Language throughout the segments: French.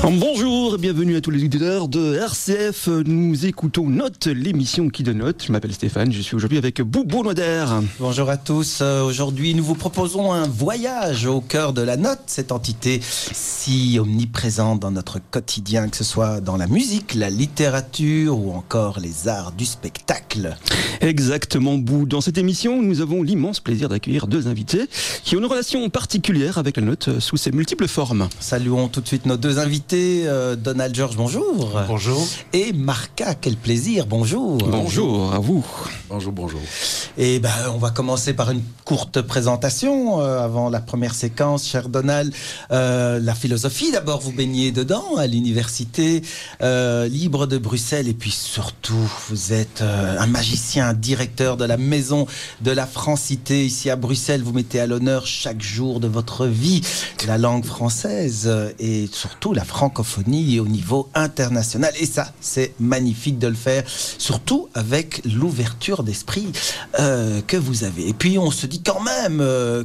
Bonjour et bienvenue à tous les auditeurs de RCF. Nous écoutons Note, l'émission qui donne note. Je m'appelle Stéphane, je suis aujourd'hui avec Boubou Noder. Bonjour à tous. Aujourd'hui, nous vous proposons un voyage au cœur de la note, cette entité si omniprésente dans notre quotidien, que ce soit dans la musique, la littérature ou encore les arts du spectacle. Exactement, Bou. Dans cette émission, nous avons l'immense plaisir d'accueillir deux invités qui ont une relation particulière avec la note sous ses multiples formes. Saluons tout de suite nos deux invités. Donald George, bonjour. Bonjour. Et Marca, quel plaisir, bonjour. Bonjour à vous. Bonjour. Et on va commencer par une courte présentation avant la première séquence, cher Donald. La philosophie, d'abord, vous baignez dedans à l'université libre de Bruxelles. Et puis surtout, vous êtes un magicien, directeur de la maison de la Francité ici à Bruxelles. Vous mettez à l'honneur chaque jour de votre vie la langue française et surtout la francophonie au niveau international. Et ça, c'est magnifique de le faire, surtout avec l'ouverture d'esprit que vous avez. Et puis on se dit quand même,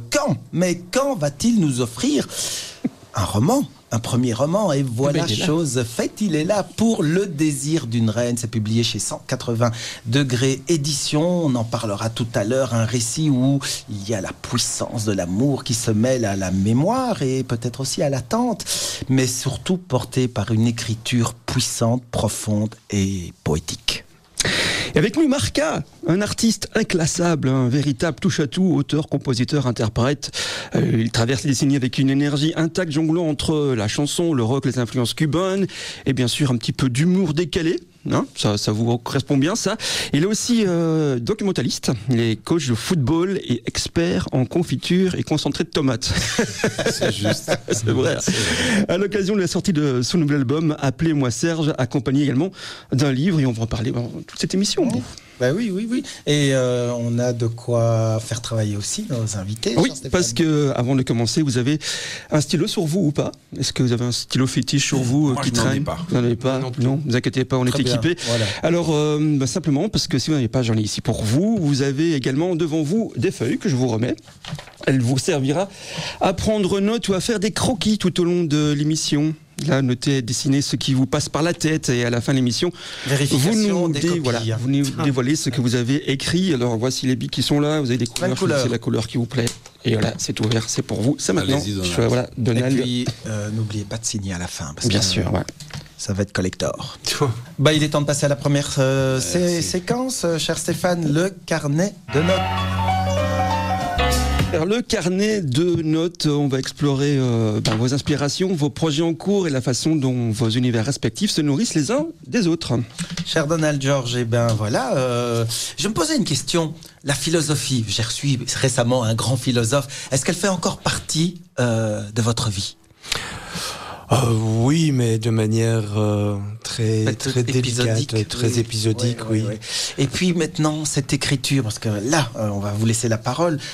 quand va-t-il nous offrir un roman, un premier roman? Et voilà, chose faite, il est là pour Le désir d'une reine. C'est publié chez 180 degrés édition. On en parlera tout à l'heure. Un récit où il y a la puissance de l'amour qui se mêle à la mémoire et peut-être aussi à l'attente, mais surtout porté par une écriture puissante, profonde et poétique. Et avec nous, Marca, un artiste inclassable, un véritable touche-à-tout, auteur, compositeur, interprète. Il traverse les décennies avec une énergie intacte, jonglant entre la chanson, le rock, les influences cubaines, et bien sûr un petit peu d'humour décalé. Hein, ça vous correspond bien, ça. Il est aussi documentaliste, il est coach de football et expert en confiture et concentré de tomates. C'est juste. C'est vrai. À l'occasion de la sortie de son nouvel album, Appelez-moi Serge, accompagné également d'un livre, et on va en parler dans toute cette émission. Oui. Et on a de quoi faire travailler aussi nos invités. Oui, parce que avant de commencer, vous avez un stylo sur vous ou pas? Est-ce que vous avez un stylo fétiche sur vous qui traîne? Vous n'en avez pas? Non, ne vous inquiétez pas, on est équipés. Voilà. Alors, simplement, parce que si vous n'avez pas, j'en ai ici pour vous. Vous avez également devant vous des feuilles que je vous remets. Elle vous servira à prendre note ou à faire des croquis tout au long de l'émission. Là, notez, dessinez ce qui vous passe par la tête, et à la fin de l'émission, vous nous dévoilez ce que vous avez écrit. Alors voici les billes qui sont là, vous avez des couleurs, c'est la couleur qui vous plaît. Et voilà, c'est ouvert, c'est pour vous, c'est maintenant. Donald. Et puis, n'oubliez pas de signer à la fin. Parce Bien sûr, ouais. Ça va être collector. Il est temps de passer à la première séquence, cher Stéphane, le carnet de notes. Le carnet de notes, on va explorer vos inspirations, vos projets en cours et la façon dont vos univers respectifs se nourrissent les uns des autres. Cher Donald George, je me posais une question. La philosophie, j'ai reçu récemment un grand philosophe. Est-ce qu'elle fait encore partie de votre vie ? Oui, mais de manière très délicate, très épisodique, oui. Et puis maintenant, cette écriture, parce que là, on va vous laisser la parole.